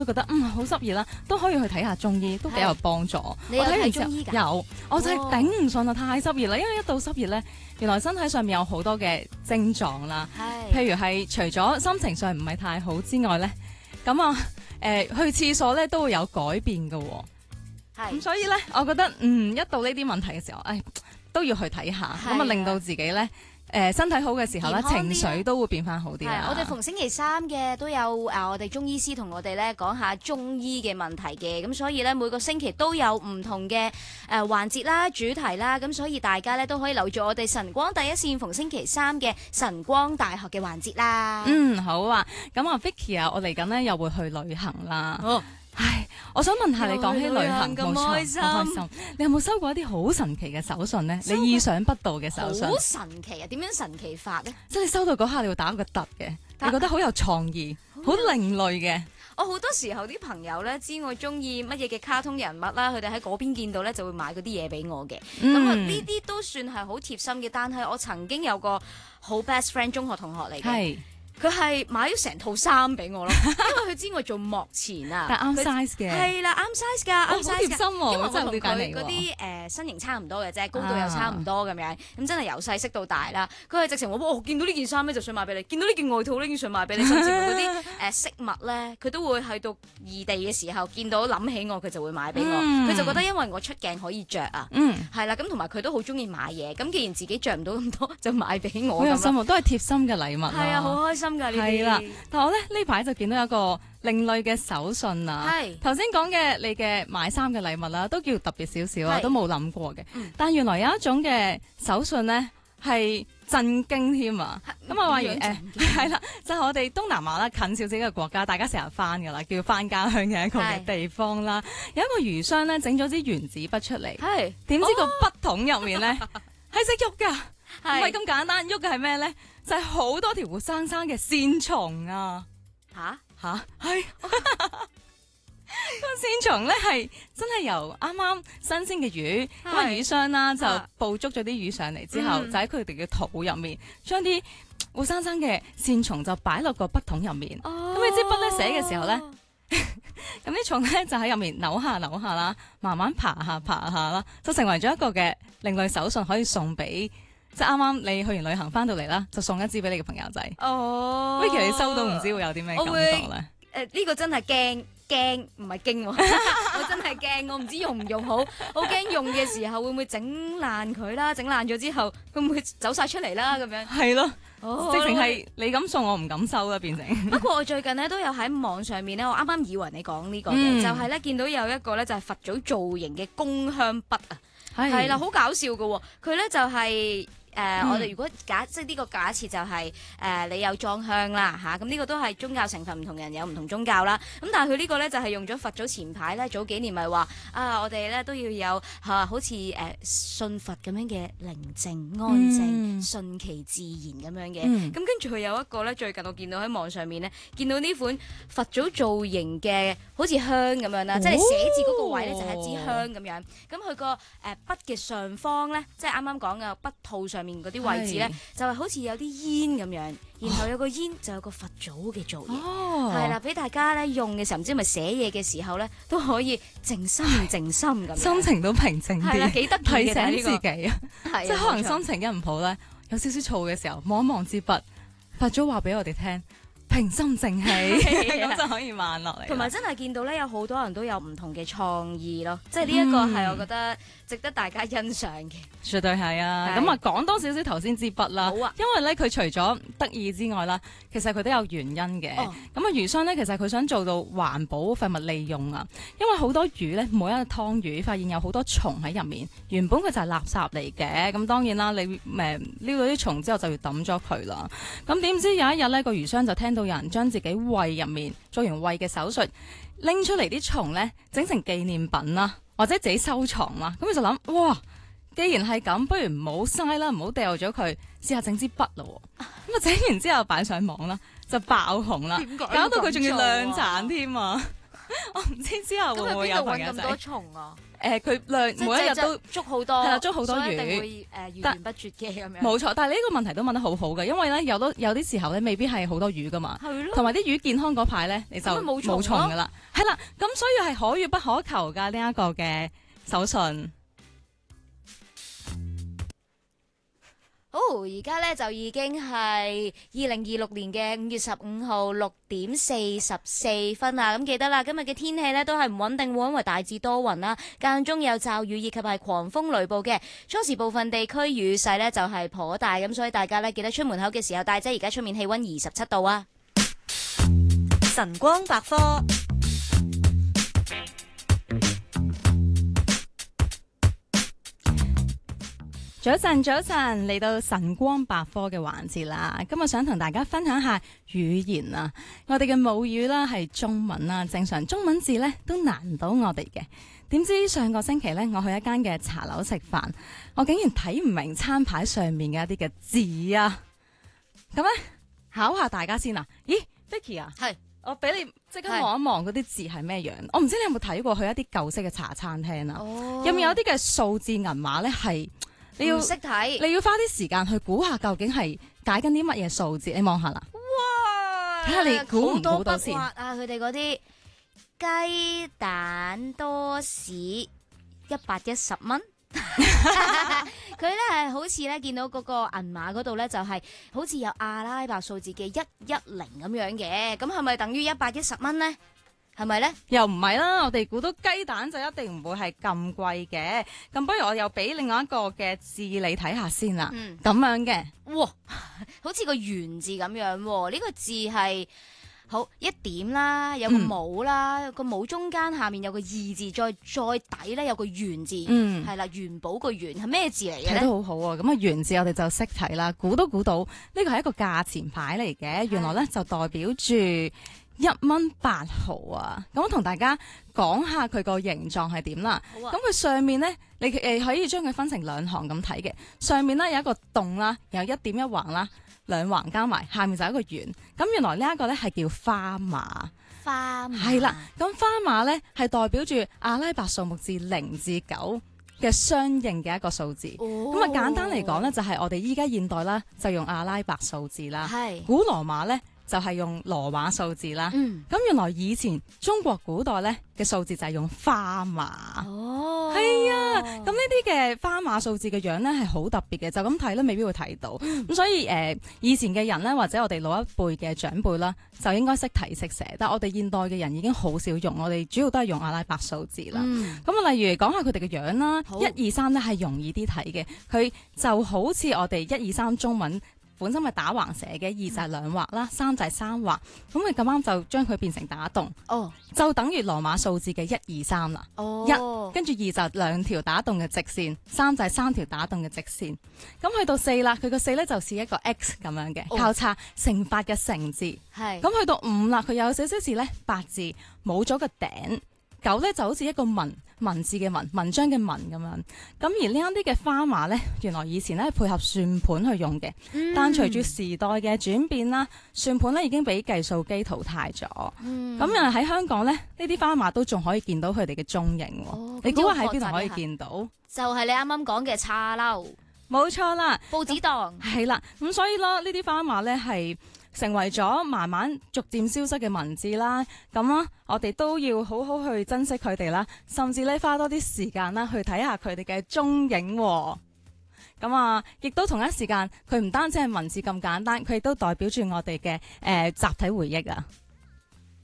都覺得好濕熱啦，都可以去睇下中醫，都幾有幫助。 你有我睇完之後睇中醫㗎？ 有，我就係頂唔順啊，太濕熱啦，因為一到濕熱咧，原來身體上面有好多嘅症狀啦， 係譬如係除咗心情上唔係太好之外咧，咁啊去廁所咧都會有改變嘅喎。咁係所以咧，我覺得一到呢啲問題嘅時候，都要去睇下， 係啊咁啊令到自己咧身體好嘅時候咧， 健康啲啊情緒都會變翻好啲係啦。 我哋逢星期三嘅都有我哋中醫師同我哋咧講下中醫嘅問題嘅，咁所以咧每個星期都有唔同嘅環節啦、主題啦，咁所以大家咧都可以留住我哋晨光第一線逢星期三嘅晨光大學嘅環節啦。 好啊，咁啊 Vicky 啊，我嚟緊咧又會去旅行啦。 哦， 唉，我想問下你講起旅行咁冇錯開心好開心。你有冇收過一啲好神奇嘅手信咧？你意想不到嘅手信， 好神奇啊！點樣神奇法咧？ 即係你收到嗰下你會打個突嘅，你覺得好有創意、好另類嘅。 我好多時候啲朋友咧知我中意乜嘢嘅卡通人物啦，佢哋喺嗰邊見到咧就會買嗰啲嘢俾我嘅。咁啊呢啲都算係好貼心嘅，但係我曾經有個好 best friend 中學同學嚟嘅。 係， 佢係買咗成套衫俾我咯，因為佢知我做幕前啊， 但啱佢 size 嘅。 係啦，啱 size 㗎，啱好 size 㗎。 貼心喎， 因為我真係好同佢嗰了解你喎。 啲身形差唔多嘅啫，高度又差唔多咁樣，咁真係由細識到大啦。佢係直情話：我見到呢件衫咧就想買俾你，見到呢件外套呢件想買俾你，甚至乎嗰啲飾物咧，佢都會去到異地嘅時候見到諗起我，佢就會買俾我。佢就覺得因為我出鏡可以着啊，係啦，咁同埋佢都好中意買嘢。咁既然自己着唔到咁多，就買俾我咁樣。 好有心喎，都係貼心嘅禮物。 係啊，好開心㗎呢啲。 係啦，但我咧呢排就見到有一個另類嘅手信啊。 係頭先講嘅你嘅買衫嘅禮物啦，都叫特別少少啊， 係都冇諗過嘅。 嗯但原來有一種嘅手信咧係震驚添啊！咁啊話完係啦，就係我哋東南亞啦，近少少嘅國家，大家成日翻噶啦，叫翻家鄉嘅一個嘅地方啦。有一個魚商咧整咗支原子筆出嚟， 係點知個筆筒入面咧係識喐噶，唔係咁簡單，喐嘅係咩咧？就係好多條活生生嘅線蟲啊！ 吓係個線蟲咧係真係由啱啱新鮮嘅魚，咁啊魚商啦就捕捉咗啲魚上嚟之後，就喺佢哋嘅肚入面，將啲活生生嘅線蟲就擺落個筆筒入面。咁你支筆咧寫嘅時候咧，咁啲蟲咧就喺入面扭下扭下啦，慢慢爬下啦，就成為咗一個嘅另類手信，可以送俾即係啱啱你去完旅行翻到嚟啦，就送一支俾你嘅朋友仔。Vicky 你收到唔知會有啲咩感覺咧？ 呢個真係驚唔係驚喎，我真係驚，我唔知用唔用好，好驚用嘅時候會唔會整爛佢啦？整爛咗之後會唔會走晒出嚟啦？咁樣係咯，直情係。 係你咁送我唔敢收啦，變成。 不過我最近咧都有喺網上面咧，我啱啱以為你講呢個嘅，就係咧見到有一個咧就係佛祖造型嘅供香筆啊，係啦，好搞笑㗎喎，佢咧就係。我哋如果即係呢個假設就係你有裝香啦嚇，咁呢個都係宗教成分，唔同人有唔同宗教啦。咁但係佢呢個咧就係用咗佛祖前排咧早幾年咪話我哋咧都要有好似信佛咁樣嘅寧靜安靜、順其自然咁樣嘅。咁跟住佢有一個咧，最近我見到喺網上面咧，見到呢款佛祖造型嘅好似香咁樣啦，即係你寫字嗰個位咧就係一支香咁樣。咁佢個筆嘅上方咧，即係啱啱講嘅筆套上面嗰啲位置咧，就係好似有啲煙咁樣，然後有個煙就有個佛祖嘅造型，係啦，俾大家咧用嘅時候，唔知係咪寫嘢嘅時候咧，都可以靜心咁， 心情都平靜係啦， 啲， 幾得意提嘅醒自己啊！ 係即係可能心情一唔好咧，有少少燥嘅時候，望一望支筆，佛祖話俾我哋聽。平心靜氣，咁就可以慢落嚟。 同埋真係見到咧，有好多人都有唔同嘅創意咯，即係呢一個係我覺得值得大家欣賞嘅。 絕對係啊！咁啊，講多少少頭先支筆啦。 好啊， 因為咧佢除咗得意之外啦，其實佢都有原因嘅。咁啊，魚商咧其實佢想做到環保廢物利用啊，因為好多魚咧，每一個湯魚發現有好多蟲喺入面，原本佢就係垃圾嚟嘅。咁當然啦，你撩到啲蟲之後就要抌咗佢啦。咁點知有一日咧，個魚商就聽到有人將自己胃入面做完胃嘅手術，拎出嚟啲蟲咧，整成紀念品啦，或者自己收藏啦。咁佢就諗，哇！既然係咁，不如唔好嘥啦，唔好掉咗佢，試下整支筆咯。咁啊，整完之後擺上網啦，就爆紅啦，搞到佢仲要量產添啊！我唔知之後會唔會有朋友仔？ 咁多蟲啊？ 佢每一日都捉好多， 係啦，捉好多魚， 所以一定會源源不絕嘅咁樣。 冇錯，但係呢個問題都問得好好嘅，因為咧有啲時候咧未必係好多魚噶嘛，同埋啲魚健康嗰排咧你就冇蟲噶啦，係啦，咁所以係可遇不可求噶呢一個嘅手信。 好，而家咧就已經係2026年嘅5月15號6:44啦。咁記得啦，今日嘅天氣咧都係唔穩定喎，因為大致多雲啦，間中有驟雨以及係狂風雷暴嘅。初時部分地區雨勢咧就係頗大，咁所以大家咧記得出門口嘅時候帶遮。而家出面氣溫27度啊。 晨光百科。 早晨，嚟到晨光百科嘅環節啦。今日想同大家分享下語言啊。我哋嘅母語啦係中文啦，正常中文字咧都難唔到我哋嘅。點知上個星期咧，我去一間嘅茶樓食飯，我竟然睇唔明餐牌上面嘅一啲嘅字啊。咁咧考下大家先啊。咦 Vicky 啊， 係， 我俾你即刻望一望嗰啲字係咩樣。我唔知你有冇睇過去一啲舊式嘅茶餐廳啊？有冇有啲嘅數字銀碼咧係？你要識睇， 你要花啲時間去估下究竟係解緊啲乜嘢數字，你望下啦。 哇！ 睇下你估唔估到先啊！佢哋嗰啲雞蛋多士110蚊，佢咧係好似咧見到嗰個銀碼嗰度咧就係好似有阿拉伯數字嘅110咁樣嘅，咁係咪等於110蚊咧？係咪咧？ 又唔係啦，我哋估到雞蛋就一定唔會係咁貴嘅。咁不如我又俾另外一個嘅字你睇下先啦。咁樣嘅， 哇，好似個圓字咁樣。呢個字係好一點啦，有個帽啦，個帽中間下面有個二字，再底咧有個圓字。係啦，元寶個元係咩字嚟嘅咧？ 睇得好好啊！咁啊，元字我哋就識睇啦，估都估到呢個係一個價錢牌嚟嘅。原來咧就代表住1.8毫啊！咁我同大家講下佢個形狀係點啦。咁佢上面咧，你可以將佢分成兩行咁睇嘅。上面咧有一個洞啦，有1點1橫啦，2橫加埋，下面就一個圓。咁原來呢一個咧係叫花碼。 花碼係啦，咁花碼咧係代表住阿拉伯數目字0至9嘅相應嘅一個數字。咁啊簡單嚟講咧，就係我哋依家現代啦，就用阿拉伯數字啦。古羅馬咧，就係用羅馬數字啦，咁原來以前中國古代咧嘅數字就係用花碼，係啊，咁呢啲嘅花碼數字嘅樣咧係好特別嘅，就咁睇咧未必會睇到，咁所以以前嘅人咧或者我哋老一輩嘅長輩啦，就應該識睇識寫，但係我哋現代嘅人已經好少用，我哋主要都係用阿拉伯數字啦。咁啊，例如講下佢哋嘅樣啦，1、2、3咧係容易啲睇嘅，佢就好似我哋1、2、3中文本身係打橫寫嘅，2就係兩畫啦，3就係三畫，咁佢咁啱就將佢變成打戙，就等於羅馬數字嘅1、2、3啦。1跟住2就2條打戙嘅直線，3就係3條打戙嘅直線。咁去到4啦，佢個4咧就似一個 X 咁樣嘅交叉乘法嘅乘字。咁去到5啦，佢有少少似咧8字，冇咗個頂。9咧就好似一個文字嘅文章嘅文咁樣，咁而呢一啲嘅花碼咧，原來以前咧係配合算盤去用嘅，但隨住時代嘅轉變啦，算盤咧已經俾計數機淘汰咗。咁啊喺香港咧，呢啲花碼都仲可以見到佢哋嘅蹤影。你估下喺邊度可以見到？ 就係你啱啱講嘅茶樓， 冇錯啦， 報紙檔係啦。咁所以咯，呢啲花碼咧係成為咗慢慢逐漸消失嘅文字啦，咁啊，我哋都要好好去珍惜佢哋啦，甚至咧花多啲時間啦去睇下佢哋嘅蹤影。咁啊，亦都同一時間，佢唔單止係文字咁簡單，佢亦都代表住我哋嘅集體回憶啊。